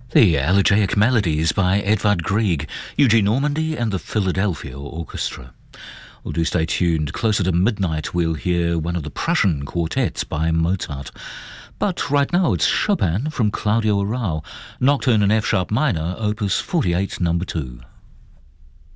The Elegiac Melodies by Edvard Grieg, Eugene Normandy and the Philadelphia Orchestra. Well, do stay tuned. Closer to midnight we'll hear one of the Prussian quartets by Mozart. But right now it's Chopin from Claudio Arrau, Nocturne in F-sharp minor, opus 48, number 2.